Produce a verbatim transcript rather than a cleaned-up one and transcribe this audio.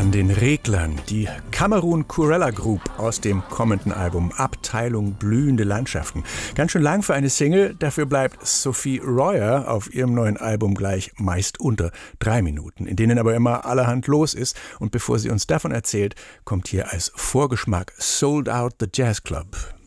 an den Reglern, die Cameroon Kurella Group aus dem kommenden Album Abteilung blühende Landschaften. Ganz schön lang für eine Single, dafür bleibt Sophie Royer auf ihrem neuen Album gleich meist unter drei Minuten, in denen aber immer allerhand los ist. Und bevor sie uns davon erzählt, kommt hier als Vorgeschmack Sold Out the Jazz Club.